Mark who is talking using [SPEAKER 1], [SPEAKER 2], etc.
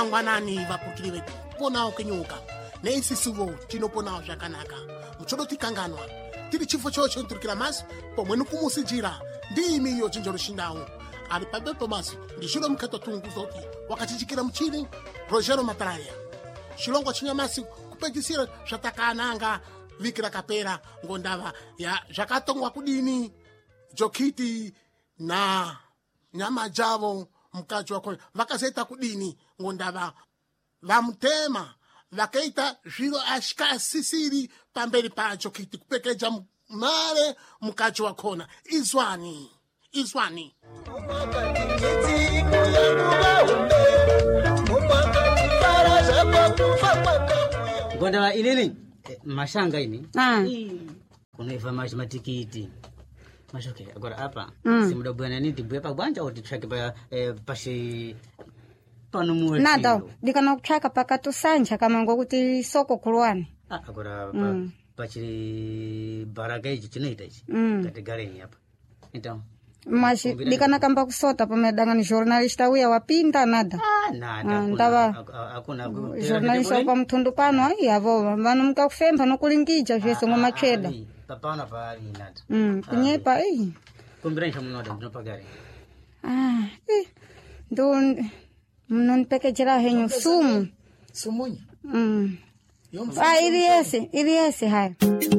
[SPEAKER 1] Angwanani vapukiliwe ponao kenyuka na isi suvo tinoponao zvakanaka muchodo tikanganwa tiri chifo chocho nturikira masi pomwe nukumusijira ndimi iyo chinjoro shindawo ali pabepo masi ndishiro mkato tungu zoti wakatichikira mchini Rogero Mataraya shilongo chinyamasi kupejisira zvatakananga vikira kapera ngondava ya zvakatongwa kudini jokiti na nyama javo mkaji wako vakazeta kudini ngondava vamutema vakaita zviro ashikasisiri pamberi pacho kiti kupekeja mare mkaji wakona izwani
[SPEAKER 2] ngondava inini mashanga ini kunaiva matikiti mashoke agora apa simuda bwana nini tibwe pa bwanja kuti trake pa pashi pano muwe
[SPEAKER 3] nada dikana kutraka pakatu sanja kama ngokuti soko kulwani
[SPEAKER 2] agora pachi baragaji chinoita ichi kati gareni apa então
[SPEAKER 3] mas dikana kamba kusota pamedanga ni jornalista uya wapinda nada
[SPEAKER 2] nada
[SPEAKER 3] ndava
[SPEAKER 2] akuna
[SPEAKER 3] jornalista kwa mtundu pano ai avo vanu mukafemba nokulingija zvese ngoma cheda
[SPEAKER 2] papana pali nada
[SPEAKER 3] kunyepa
[SPEAKER 2] kumbirancha munoda ndinopagari
[SPEAKER 3] ndo mnonipekejera henyu sumu
[SPEAKER 1] sumunya
[SPEAKER 3] ili ese haya